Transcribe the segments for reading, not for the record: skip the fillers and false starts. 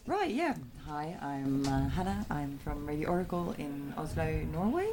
Right, yeah. Hi, I'm Hannah. I'm from Radio Oracle in Oslo, Norway.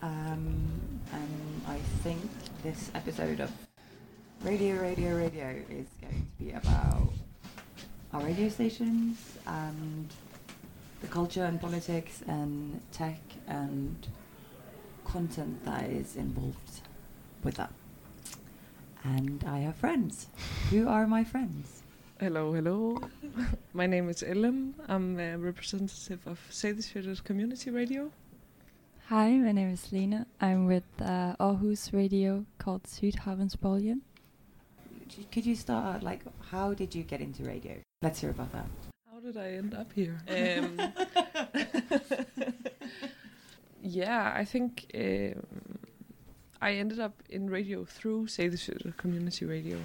And I think this episode of Radio is going to be about our radio stations and the culture and politics and tech and content that is involved with that. And I have friends. Who are my friends? Hello. My name is Ellen. I'm a representative of Seyðisfjörður Community Radio. Hi, my name is Lena. I'm with Aarhus radio called Sydhavnsbølgen. Could you start out, how did you get into radio? Let's hear about that. How did I end up here? Yeah, I think I ended up in radio through Seyðisfjörður Community Radio.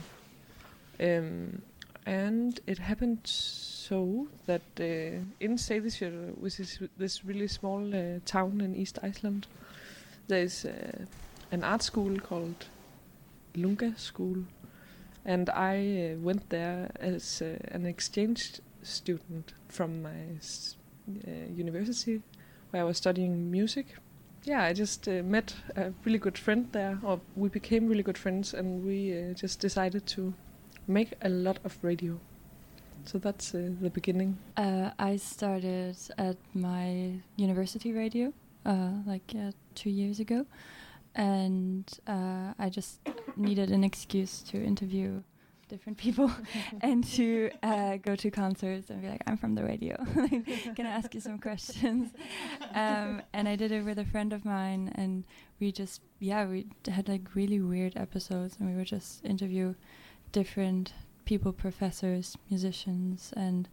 And it happened so that in Seyðisfjörður, which is this really small town in East Iceland, there is an art school called Lunga School. And I went there as an exchange student from my university, where I was studying music. Yeah, I just met a really good friend there, or we became really good friends, and we just decided to make a lot of radio. So that's the beginning. I started at my university radio 2 years ago, and I just needed an excuse to interview different people and to go to concerts and be like, I'm from the radio. Can I ask you some questions? And I did it with a friend of mine, and we had really weird episodes, and we would just interview different people, professors, musicians, and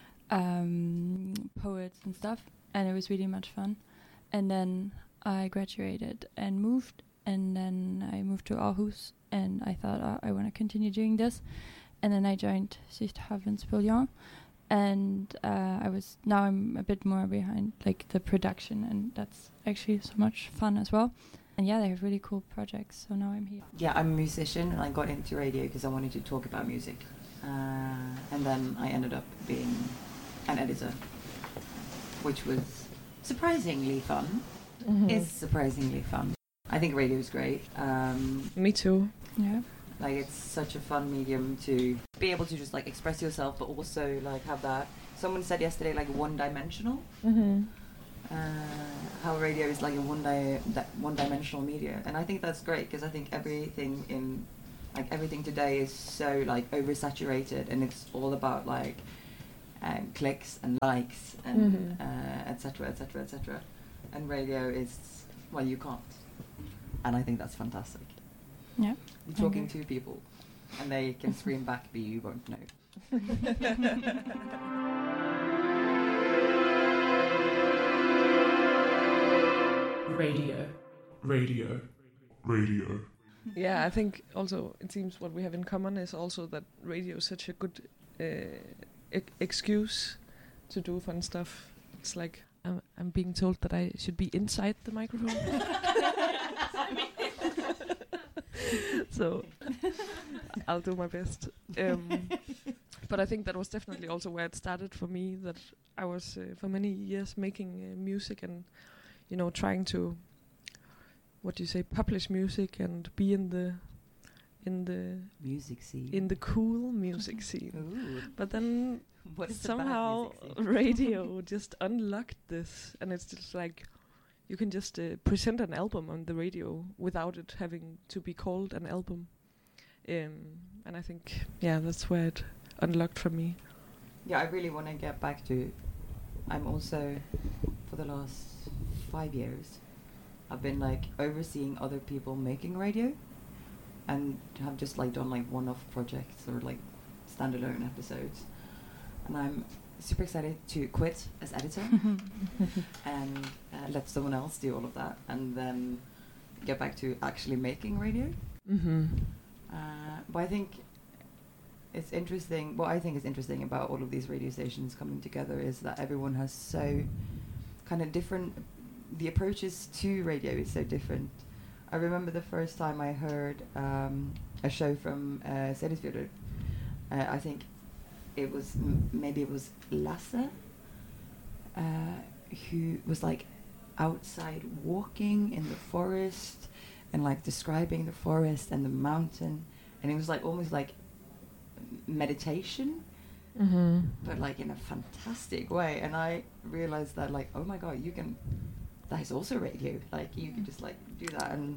poets and stuff, and it was really much fun. And then I graduated and moved, and then I moved to Aarhus, and I thought I want to continue doing this, and then I joined Sydhavnsbølgen, and I'm a bit more behind the production, and that's actually so much fun as well. And yeah, they have really cool projects, so now I'm here. Yeah, I'm a musician, and I got into radio because I wanted to talk about music. And then I ended up being an editor, which was surprisingly fun. Mm-hmm. Is surprisingly fun. I think radio is great. Me too. Yeah. It's such a fun medium to be able to just express yourself, but also have that. Someone said yesterday one-dimensional. Mm-hmm. How radio is a one-dimensional media, and I think that's great because I think everything today is so oversaturated, and it's all about clicks and likes and etc. And radio is you can't, and I think that's fantastic. Yeah, You're talking to people, and they can scream back, but you won't know. Radio. Yeah, I think also it seems what we have in common is also that radio is such a good excuse to do fun stuff. It's I'm being told that I should be inside the microphone. So I'll do my best. But I think that was definitely also where it started for me, that I was for many years making music and trying to publish music and be in the music scene, in the cool music scene. Ooh. But then what is somehow radio just unlocked this, and it's just you can just present an album on the radio without it having to be called an album. And I think that's where it unlocked for me. Yeah, I really want to get back to. I'm also, for the last 5 years, I've been overseeing other people making radio, and have just done one-off projects or standalone episodes, and I'm super excited to quit as editor and let someone else do all of that, and then get back to actually making radio. Mm-hmm. But I think it's interesting. What I think is interesting about all of these radio stations coming together is that everyone has so kind of different. The approaches to radio is so different. I remember the first time I heard a show from Seyðisfjörður. I think it was maybe it was Lasse who was like outside walking in the forest and like describing the forest and the mountain, and it was like almost like meditation, but like in a fantastic way. And I realized that like, oh my god, that is also radio. Like you can just like do that. And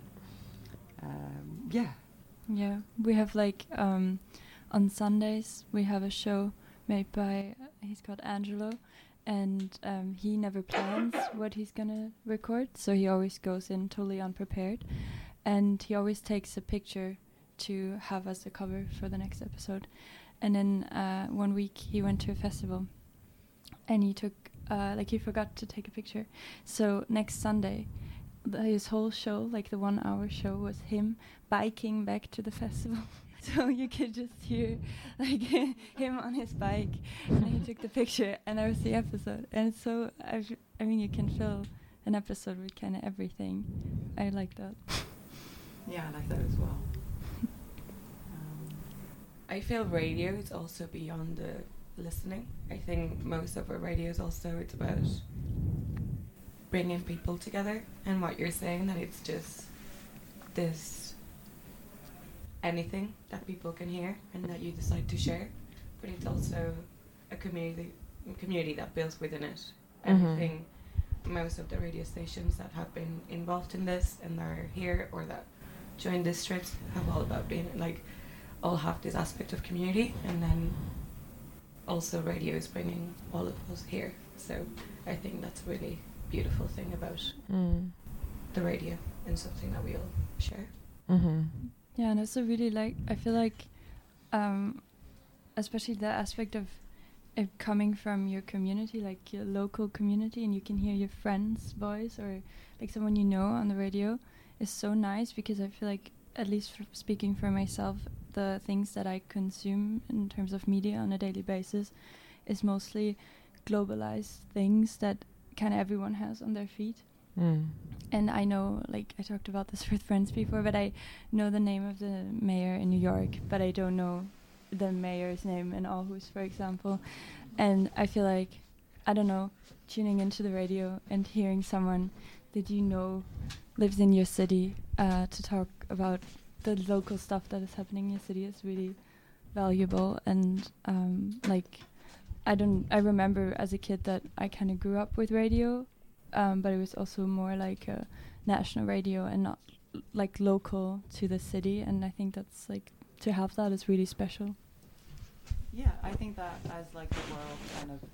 Yeah, we have like on Sundays we have a show made by he's called Angelo, and he never plans what he's gonna record, so he always goes in totally unprepared, and he always takes a picture to have as a cover for the next episode. And then 1 week he went to a festival, and he took he forgot to take a picture. So next Sunday, his whole show, like the 1 hour show, was him biking back to the festival. So you could just hear like him on his bike, and he took the picture, and that was the episode. And so I mean, you can fill an episode with kind of everything. I like that. Yeah, I like that as well. I feel radio is also beyond the listening. I think most of our radio is also, it's about bringing people together, and what you're saying, that it's just this anything that people can hear and that you decide to share, but it's also a community that builds within it. And I think most of the radio stations that have been involved in this and are here or that join these trips have all about being like all have this aspect of community, and then also radio is bringing all of us here. So I think that's a really beautiful thing about the radio, and something that we all share. Yeah, and also really like, I feel like especially the aspect of it coming from your community, like your local community, and you can hear your friend's voice or like someone you know on the radio, is so nice, because I feel like, at least speaking for myself, the things that I consume in terms of media on a daily basis is mostly globalized things that kind of everyone has on their feed. And I know, like I talked about this with friends before, but I know the name of the mayor in New York, but I don't know the mayor's name in Aarhus, for example. And I feel like, I don't know, tuning into the radio and hearing someone that you know lives in your city to talk about the local stuff that is happening in your city is really valuable. And like I remember as a kid that I kind of grew up with radio, but it was also more like a national radio and not like local to the city. And I think that's like, to have that is really special. Yeah, I think that as like the world kind of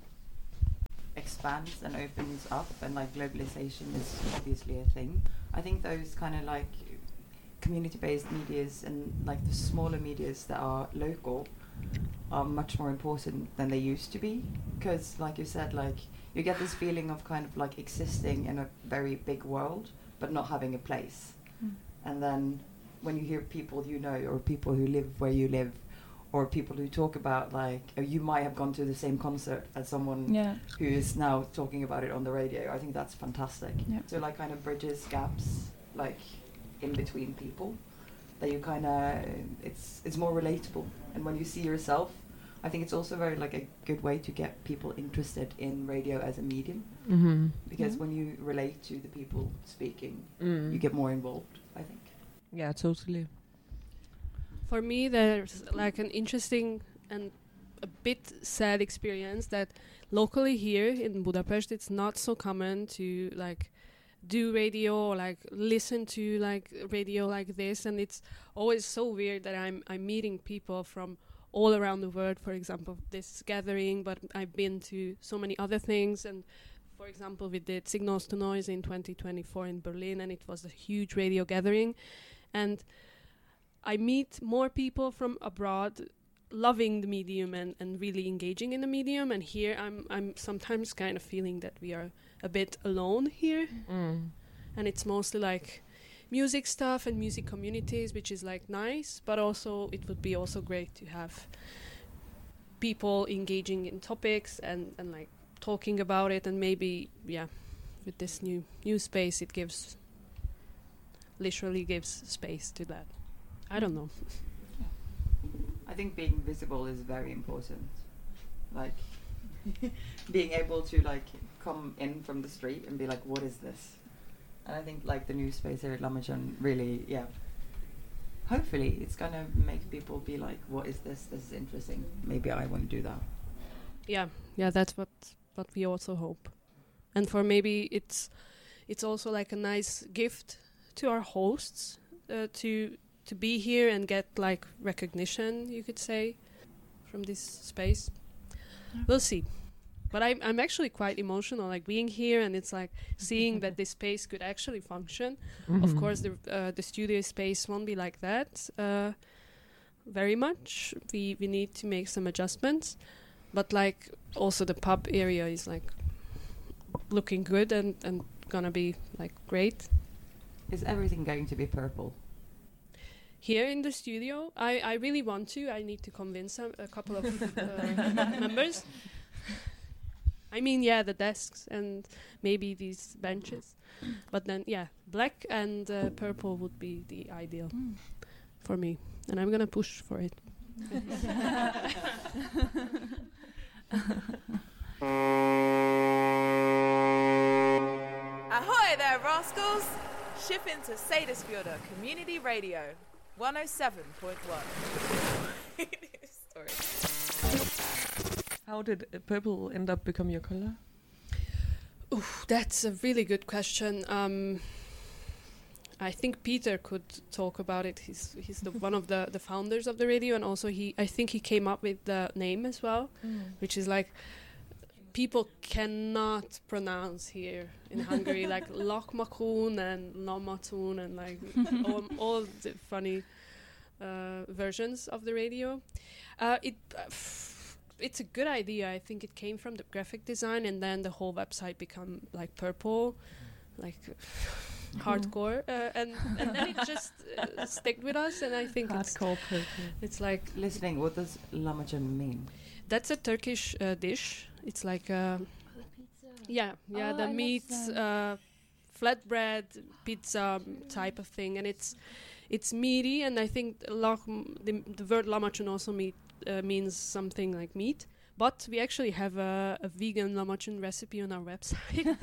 expands and opens up, and like globalization is obviously a thing, I think those kind of like community-based medias and like the smaller medias that are local are much more important than they used to be, because like you said, like you get this feeling of kind of like existing in a very big world but not having a place. And then when you hear people you know, or people who live where you live, or people who talk about like, you might have gone to the same concert as someone who is now talking about it on the radio, I think that's fantastic. So like kind of bridges gaps like in between people, that you kind of, it's more relatable. And when you see yourself, I think it's also very like a good way to get people interested in radio as a medium, because when you relate to the people speaking, you get more involved, I think. Yeah, totally. For me, there's like an interesting and a bit sad experience that locally here in Budapest, it's not so common to like do radio or like listen to like radio like this, and it's always so weird that I'm meeting people from all around the world. For example, this gathering, but I've been to so many other things. And for example, we did Signals to Noise in 2024 in Berlin, and it was a huge radio gathering. And I meet more people from abroad loving the medium and really engaging in the medium. And here I'm sometimes kind of feeling that we are a bit alone here. And it's mostly like music stuff and music communities, which is like nice, but also it would be also great to have people engaging in topics and like talking about it. And maybe, with this new space, it literally gives space to that. I don't know. I think being visible is very important. like being able to like come in from the street and be like, what is this? And I think like the new space here at Lammachen really, hopefully it's gonna make people be like, what is this? This is interesting. Maybe I want to do that. Yeah, that's what we also hope. And for maybe it's also like a nice gift to our hosts to be here and get like recognition, you could say, from this space. We'll see. But I'm actually quite emotional, like being here, and it's like seeing that this space could actually function. Of course, the studio space won't be like that very much. We need to make some adjustments, but like also the pub area is like looking good and gonna be like great. Is everything going to be purple? Here in the studio, I really want to. I need to convince a couple of members. I mean, the desks and maybe these benches. But then, black and purple would be the ideal for me. And I'm going to push for it. Ahoy there, rascals! Ship into Seyðisfjörður Community Radio, 107.1. Sorry. How did purple end up become your color? Oof, that's a really good question. I think Peter could talk about it. He's one of the founders of the radio, and also I think he came up with the name as well, which is like people cannot pronounce here in Hungary, like Lokmakun and Lamatun and like all the funny versions of the radio. It's a good idea. I think it came from the graphic design, and then the whole website become like purple, like hardcore, and then it just stuck with us. And I think hardcore purple. It's like listening. What does Lammachen mean? That's a Turkish dish. It's like the meat, flatbread, pizza type of thing, and it's meaty. And I think the word Lammachen also means something like meat. But we actually have a vegan Lammachen recipe on our website.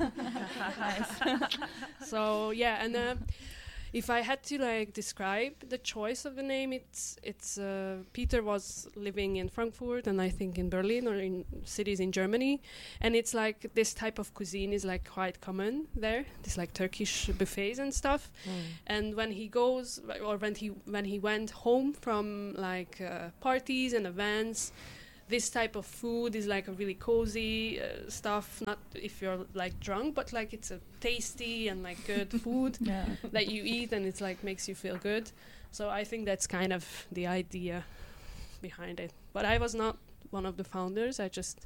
So and if I had to like describe the choice of the name, it's Peter was living in Frankfurt and I think in Berlin or in cities in Germany, and it's like this type of cuisine is like quite common there. This like Turkish buffets and stuff. And when he goes or when he went home from like parties and events, this type of food is like a really cozy stuff, not if you're like drunk, but like it's a tasty and like good food that you eat and it's like makes you feel good. So I think that's kind of the idea behind it. But I was not one of the founders. I just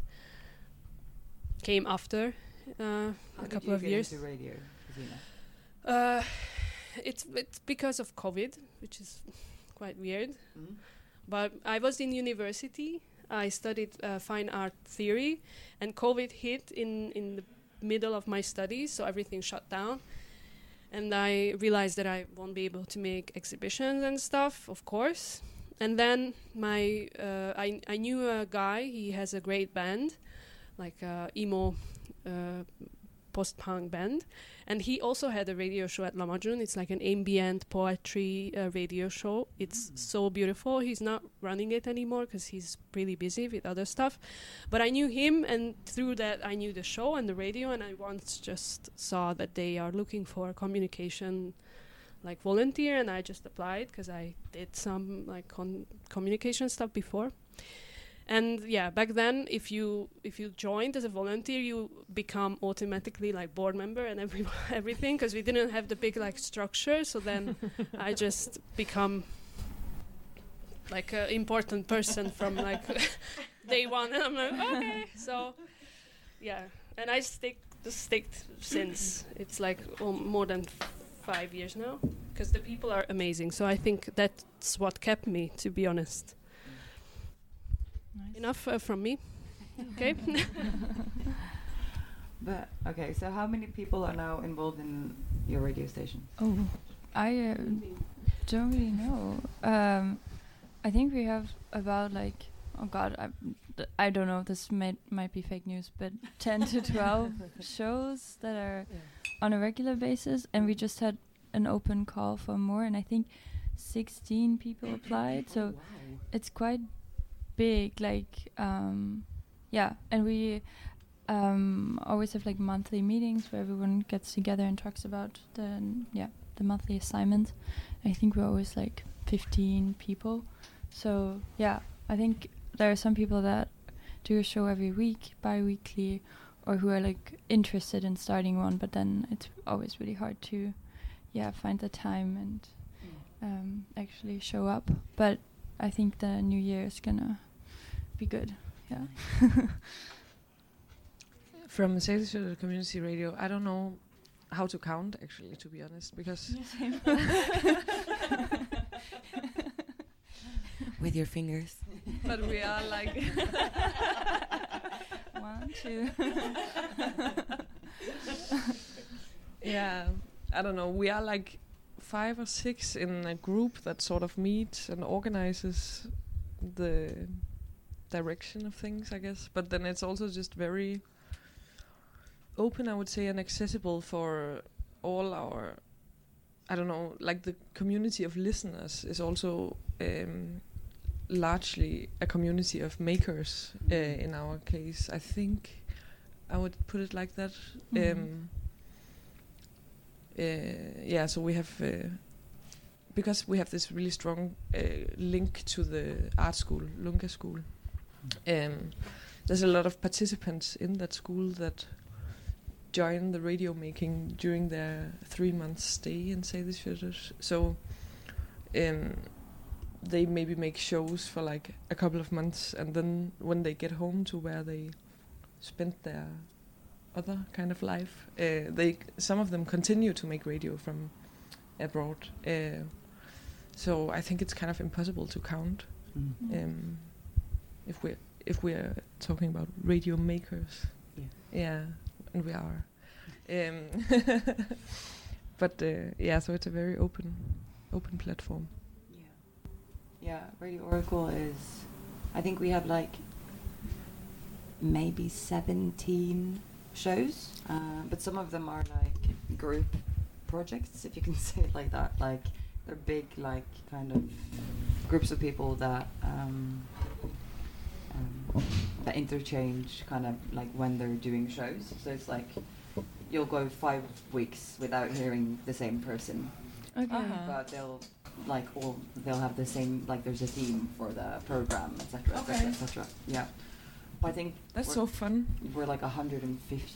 came after a couple of years. How did you get into radio, Gesine? It's because of COVID, which is quite weird. But I was in university. I studied fine art theory, and COVID hit in the middle of my studies, so everything shut down. And I realized that I won't be able to make exhibitions and stuff, of course. And then I knew a guy. He has a great band, like emo post-punk band, and he also had a radio show at Lammachen. It's like an ambient poetry radio show. It's so beautiful. He's not running it anymore because he's really busy with other stuff. But I knew him, and through that I knew the show and the radio, and I once just saw that they are looking for a communication like volunteer, and I just applied because I did some like communication stuff before. And back then, if you joined as a volunteer, you become automatically like board member and everything, because we didn't have the big like structure. So then I just become like an important person from like day one, and I'm like okay. So and I sticked since it's like more than 5 years now, because the people are amazing. So I think that's what kept me, to be honest. Nice. Enough from me. Okay. But okay, so how many people are now involved in your radio station? Oh, I don't really know. I think we have about like oh God, I don't know. This might be fake news, but 10 to 12 shows that are on a regular basis, and we just had an open call for more, and I think 16 people applied. So it's quite big. Like, yeah, and we always have like monthly meetings where everyone gets together and talks about the monthly assignments. I think we're always like 15 people. So yeah, I think there are some people that do a show every week, bi-weekly, or who are like interested in starting one, but then it's always really hard to find the time and actually show up. But I think the new year is gonna be good. Yeah. From Seyðisfjörður Community Radio, I don't know how to count, actually, to be honest, because With your fingers. but we are like 1, 2. yeah, I don't know, we are like 5 or 6 in a group that sort of meets and organizes the direction of things, I guess. But then it's also just very open, I would say, and accessible for all our, I don't know, like the community of listeners is also largely a community of makers in our case. I think I would put it like that. Yeah, so we have, because we have this really strong link to the art school, Lunga School, there's a lot of participants in that school that join the radio making during their 3-month stay in Seyðisfjörður. So they maybe make shows for like a couple of months, and then when they get home to where they spent their other kind of life, some of them continue to make radio from abroad. So I think it's kind of impossible to count if we're talking about radio makers. Yeah, and we are. But yeah, so it's a very open platform. Yeah, Radio Oracle is, I think we have like maybe 17 shows, but some of them are like group projects, if you can say it like that. Like they're big, like kind of groups of people that that interchange kind of like when they're doing shows. So it's like you'll go 5 weeks without hearing the same person. Okay. But they'll have the same, like there's a theme for the program, etc., etc., etc. Yeah. But I think That's so fun. we're like 150